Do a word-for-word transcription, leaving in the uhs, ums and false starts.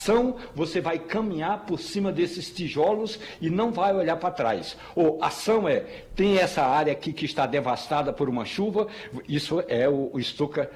ação, você vai caminhar por cima desses tijolos e não vai olhar para trás. Ou ação é, tem essa área aqui que está devastada por uma chuva, isso é o, o Stuka